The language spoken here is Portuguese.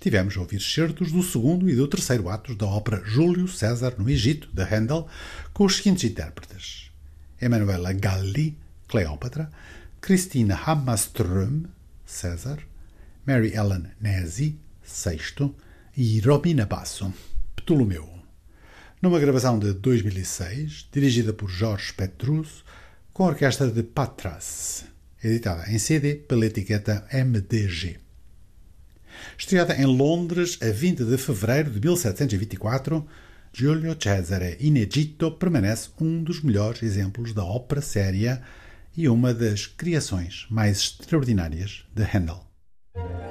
tivemos a ouvir certos do segundo e do terceiro atos da ópera Júlio César no Egito, de Handel, com os seguintes intérpretes: Emanuela Galli, Cleópatra; Christina Hammarström, César; Mary Ellen Nesi, Sexto; e Romina Basso, Ptolomeu. Numa gravação de 2006, dirigida por Jorge Petrus, com a orquestra de Patras, editada em CD pela etiqueta MDG. Estreada em Londres a 20 de fevereiro de 1724, Giulio Cesare in Egitto permanece um dos melhores exemplos da ópera séria e uma das criações mais extraordinárias de Handel.